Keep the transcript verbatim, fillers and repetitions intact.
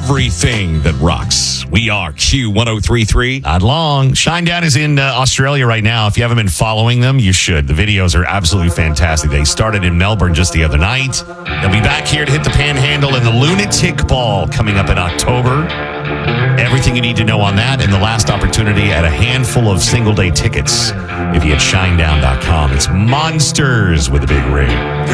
everything that rocks. We are Q one oh three point three. Not long. Shinedown is in uh, Australia right now. If you haven't been following them, you should. The videos are absolutely fantastic. They started in Melbourne just the other night. They'll be back here to hit the Panhandle and the Lunatic Ball coming up in October. Everything you need to know on that, and the last opportunity at a handful of single-day tickets if you hit shinedown dot com. It's Monsters with a big ring.